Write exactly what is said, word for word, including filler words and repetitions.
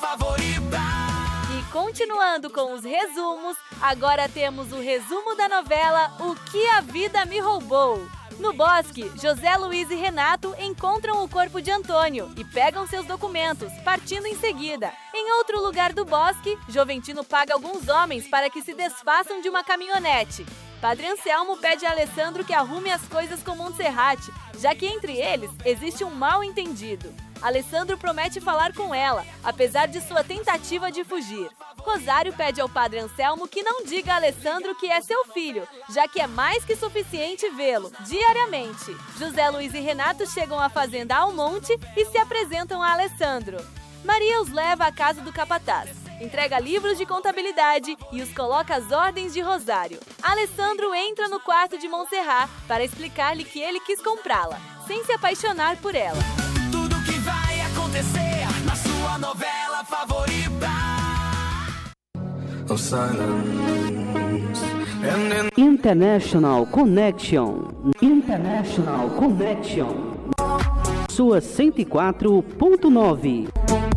favorita. E continuando com os resumos, agora temos o resumo da novela O Que a Vida Me Roubou. No bosque, José Luiz e Renato encontram o corpo de Antônio e pegam seus documentos, partindo em seguida. Em outro lugar do bosque, Joventino paga alguns homens para que se desfaçam de uma caminhonete. Padre Anselmo pede a Alessandro que arrume as coisas com Monserrate, já que entre eles existe um mal-entendido. Alessandro promete falar com ela, apesar de sua tentativa de fugir. Rosário pede ao Padre Anselmo que não diga a Alessandro que é seu filho, já que é mais que suficiente vê-lo, diariamente. José Luiz e Renato chegam à fazenda Almonte e se apresentam a Alessandro. Maria os leva à casa do capataz, entrega livros de contabilidade e os coloca às ordens de Rosário. Alessandro entra no quarto de Monserrat para explicar-lhe que ele quis comprá-la, sem se apaixonar por ela. Tudo que vai acontecer na sua novela favorita. International Connection. International Connection. Sua cento e quatro ponto nove.